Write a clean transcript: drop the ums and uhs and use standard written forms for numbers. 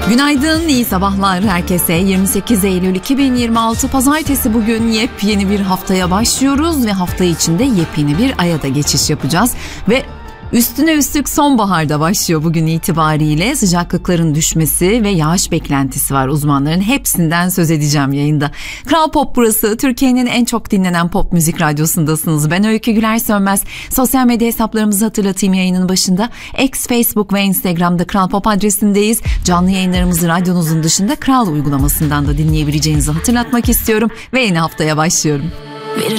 Günaydın, iyi sabahlar herkese. 28 Eylül 2026 Pazartesi, bugün yepyeni bir haftaya başlıyoruz ve hafta içinde yepyeni bir aya da geçiş yapacağız. Ve üstüne üstlük sonbaharda başlıyor bugün itibariyle. Sıcaklıkların düşmesi ve yağış beklentisi var uzmanların. Hepsinden söz edeceğim yayında. Kral Pop burası. Türkiye'nin en çok dinlenen pop müzik radyosundasınız. Ben Öykü Güler Sönmez. Sosyal medya hesaplarımızı hatırlatayım yayının başında. X, Facebook ve Instagram'da Kral Pop adresindeyiz. Canlı yayınlarımızı radyonuzun dışında Kral uygulamasından da dinleyebileceğinizi hatırlatmak istiyorum. Ve yeni haftaya başlıyorum. Verir